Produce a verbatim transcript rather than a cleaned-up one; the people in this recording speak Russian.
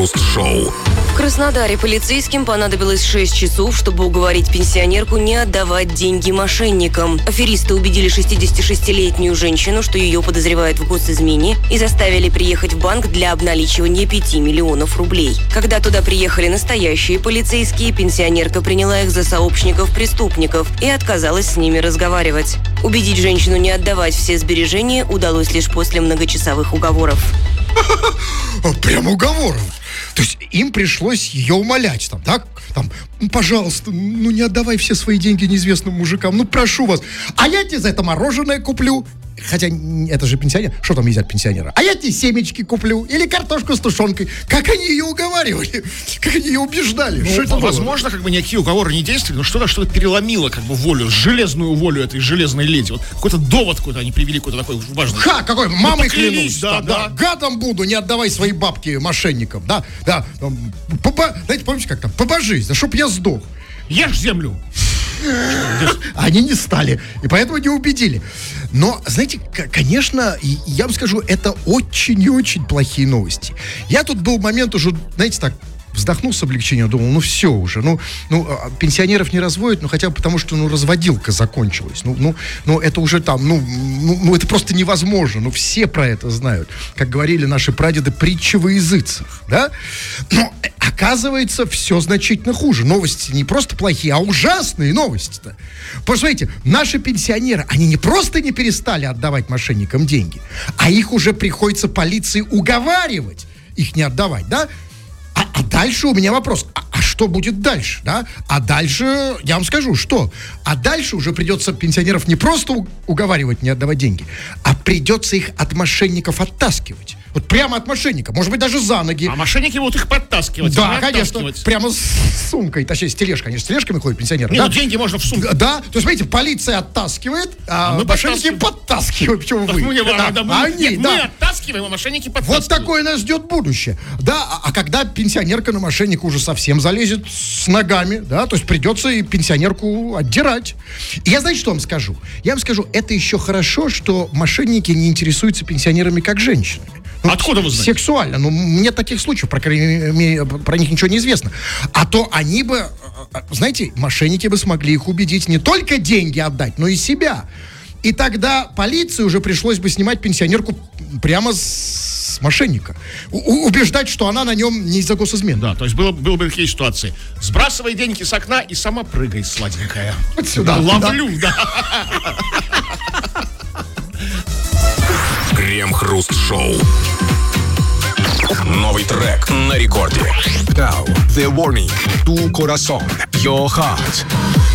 Шоу. В Краснодаре полицейским понадобилось шесть часов, чтобы уговорить пенсионерку не отдавать деньги мошенникам. Аферисты убедили шестидесятишестилетнюю женщину, что ее подозревают в госизмене, и заставили приехать в банк для обналичивания пяти миллионов рублей. Когда туда приехали настоящие полицейские, пенсионерка приняла их за сообщников преступников и отказалась с ними разговаривать. Убедить женщину не отдавать все сбережения удалось лишь после многочасовых уговоров. Прям уговоров. То есть им пришлось ее умолять, там, так? Там, ну, пожалуйста, ну не отдавай все свои деньги неизвестным мужикам, ну прошу вас. А я тебе за это мороженое куплю. Хотя это же пенсионер. Что там едят пенсионеры? А я тебе семечки куплю. Или картошку с тушенкой. Как они ее уговаривали? Как они ее убеждали? Ну, что это возможно, было? как бы никакие уговоры не действовали, но что-то что-то переломило как бы волю, железную волю этой железной леди. Вот какой-то довод какой-то они привели, какой-то такой важный. Ха, какой? Мамой ну, клянусь. Да, да, да. Гадом буду, не отдавай свои бабки мошенникам. Да, да. Поба... Знаете, помните, как там? Побожись, да чтоб я сдох. Ешь землю. Они не стали, и поэтому не убедили. Но, знаете, конечно, я вам скажу, это очень и очень плохие новости. Я тут был момент уже, знаете, так, вздохнул с облегчением, думал, ну все уже, ну, ну пенсионеров не разводят, ну хотя бы потому, что ну разводилка закончилась. Ну, ну, ну это уже там, ну, ну, ну это просто невозможно, ну все про это знают. Как говорили наши прадеды, притча во языцах, да? Но оказывается, все значительно хуже. Новости не просто плохие, а ужасные новости-то. Потому что, смотрите, наши пенсионеры, они не просто не перестали отдавать мошенникам деньги, а их уже приходится полиции уговаривать их не отдавать, да? А, а дальше у меня вопрос, а, а что будет дальше, да? А дальше, я вам скажу, что? А дальше уже придется пенсионеров не просто у- уговаривать не отдавать деньги, а придется их от мошенников оттаскивать. Вот прямо от мошенника, может быть, даже за ноги. А мошенники будут их подтаскивать. Да, а конечно, оттаскивать. прямо с сумкой, точнее, с тележкой. Они же с тележками ходят, пенсионеры, Не, да? ну деньги можно в сумку. Да, то есть, смотрите, полиция оттаскивает, а, А мы мошенники подтаскивают. Почему вы? Ну, не важно, да, мы, Они, нет, да. мы оттаскиваем, а мошенники подтаскивают. Вот такое нас ждет будущее. Да, а, а когда пенсионерка на мошенника уже совсем залезет с ногами, да, то есть придется и пенсионерку отдирать. И я, знаете, что вам скажу? Я вам скажу, это еще хорошо, что мошенники не интересуются пенсионерами как женщинами. Ну, откуда вы знаете? Сексуально. Ну, мне таких случаев, про, про них ничего не известно. А то они бы, знаете, мошенники бы смогли их убедить не только деньги отдать, но и себя. И тогда полиции уже пришлось бы снимать пенсионерку прямо с мошенника. У- убеждать, что она на нем не из-за госизмены. Да, то есть было, было бы такие ситуации. Сбрасывай деньги с окна и сама прыгай, сладенькая. Вот сюда. Ловлю, да. Крем-хруст-шоу. Новый трек на рекорде. Now, the warning. Tu corazón, your heart.